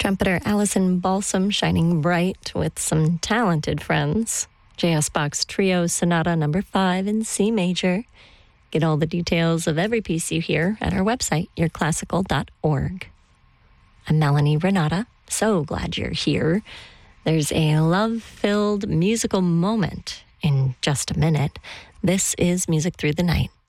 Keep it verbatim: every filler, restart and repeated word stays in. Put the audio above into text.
trumpeter Allison Balsam shining bright with some talented friends. J S Bach's Trio Sonata number five in C major. Get all the details of every piece you hear at our website, your classical dot org. I'm Melanie Renata. So glad you're here. There's a love-filled musical moment in just a minute. This is Music Through the Night.